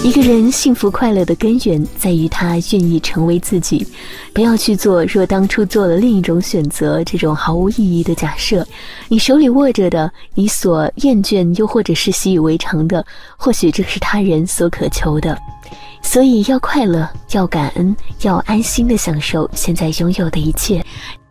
一个人幸福快乐的根源在于他愿意成为自己，不要去做若当初做了另一种选择这种毫无意义的假设。你手里握着的，你所厌倦又或者是习以为常的，或许正是他人所渴求的。所以要快乐，要感恩，要安心地享受现在拥有的一切。